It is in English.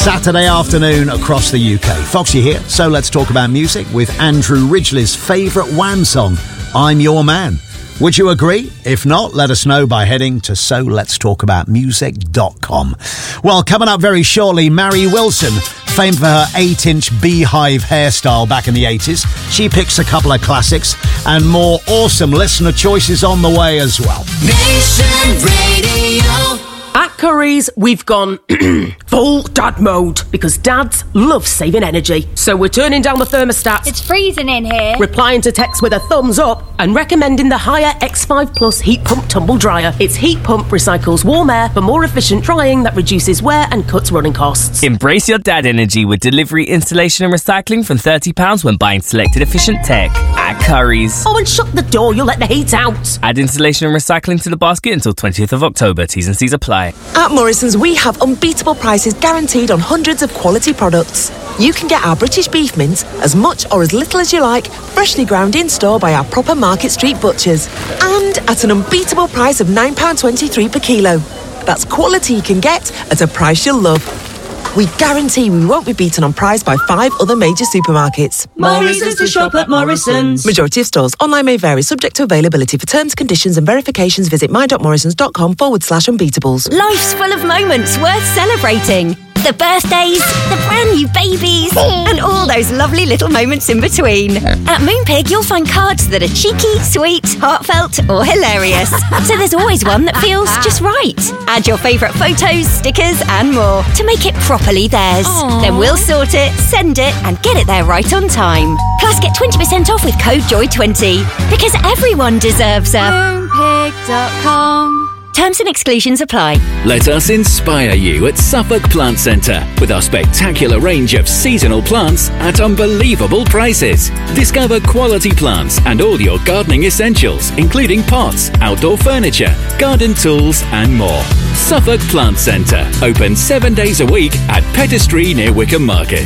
Saturday afternoon across the UK. Foxy here, so let's talk about music with Andrew Ridgeley's favourite Wham song, I'm Your Man. Would you agree? If not, let us know by heading to soletstalkaboutmusic.com. Well, coming up very shortly, Mary Wilson, famed for her 8-inch beehive hairstyle back in the 80s. She picks a couple of classics and more awesome listener choices on the way as well. Nation Radio. At Curry's, we've gone full dad mode because dads love saving energy. So we're turning down the thermostat. It's freezing in here. Replying to texts with a thumbs up and recommending the higher X5 Plus heat pump tumble dryer. Its heat pump recycles warm air for more efficient drying that reduces wear and cuts running costs. Embrace your dad energy with delivery, installation and recycling from £30 when buying selected efficient tech at Curry's. Oh, and shut the door, you'll let the heat out. Add installation and recycling to the basket until 20th of October. T's and C's apply. At Morrison's, we have unbeatable prices guaranteed on hundreds of quality products. You can get our British beef mince as much or as little as you like, freshly ground in store by our proper Market Street butchers. And at an unbeatable price of £9.23 per kilo. That's quality you can get at a price you'll love. We guarantee we won't be beaten on price by 5 other major supermarkets. More reasons to shop at Morrison's. Majority of stores. Online may vary, subject to availability. For terms, conditions and verifications, visit my.morrisons.com/unbeatables. Life's full of moments worth celebrating. The birthdays, the brand new babies, and all those lovely little moments in between. At Moonpig, you'll find cards that are cheeky, sweet, heartfelt, or hilarious. So there's always one that feels just right. Add your favourite photos, stickers, and more to make it properly theirs. Aww. Then we'll sort it, send it, and get it there right on time. Plus, get 20% off with code JOY20 because everyone deserves a Moonpig.com. Terms and exclusions apply. Let us inspire you at Suffolk Plant Centre with our spectacular range of seasonal plants at unbelievable prices. Discover quality plants and all your gardening essentials, including pots, outdoor furniture, garden tools and more. Suffolk Plant Centre, open 7 days a week at Pettistry near Wickham Market.